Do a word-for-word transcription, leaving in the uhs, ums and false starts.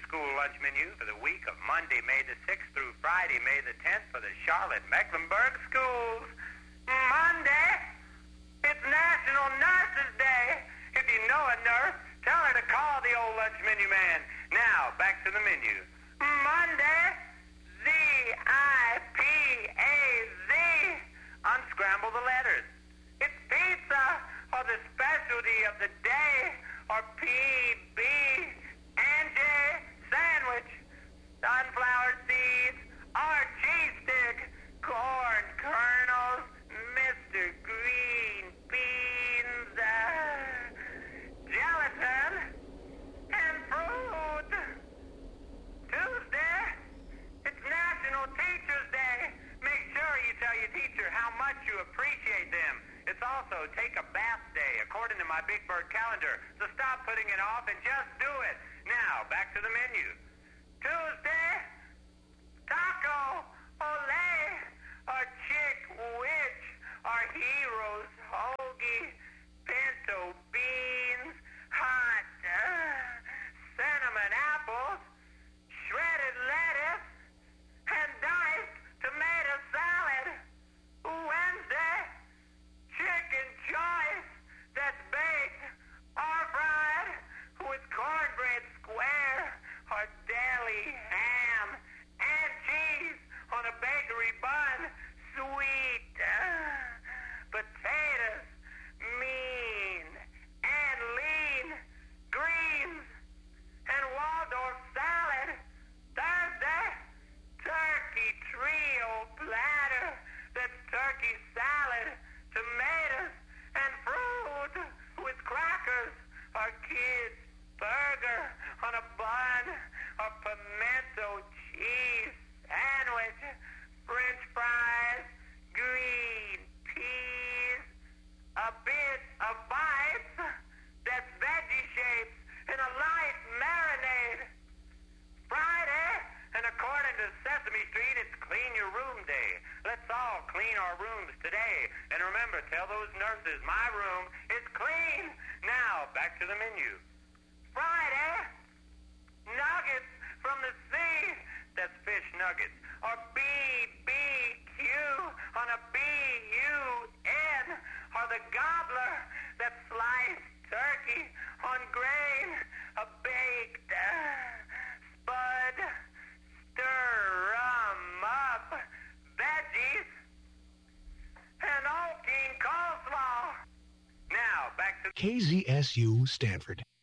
school lunch menu for the week of Monday, May the sixth through Friday, May the tenth for the Charlotte Mecklenburg schools. Monday, it's National Nurses Day. If you know a nurse, tell her to call the old lunch menu man. Now, back to the menu. Monday, Z I P A Z. Unscramble the letters. It's pizza, or the specialty of the day, or P B and J sandwich, sunflower seeds, or cheese stick, corn kernels, Mister Green Beans, uh, gelatin, and fruit. Tuesday, it's National Teachers Day. Make sure you tell your teacher how much you appreciate them. It's also Take a Bath Day, according to my Big Bird calendar. So stop putting it off and just do it. Now, back to the menu. Tuesday, taco, ole, or chick witch, or heroes, hoagie, pinto beans, hot uh, cinnamon apples, shredded lettuce, and diced tomato salad. Wednesday, chicken choice that's baked or fried with cornbread square or deli ham and cheese on a bakery bun. Sweet uh, potatoes, mean and lean greens, and Waldorf salad. Thursday, turkey trio platter that's turkey salad, tomatoes, and fruit with crackers, or kids burger on a bun, or pimento cheese sandwich, french fries, green peas, a bit of bites that's veggie shapes in a light marinade. Friday, and according to Sesame Street, it's Clean Your Room Day. Let's all clean our rooms today. And remember, tell those nurses my room is clean. Now, back to the menu. Friday, nuggets from the sea. That's fish nuggets. Or B B Q on a B U N. Or the gobbler that's sliced turkey on grain. A baked uh, spud, stir 'em up veggies, and all king coleslaw. Now, back to K Z S U Stanford.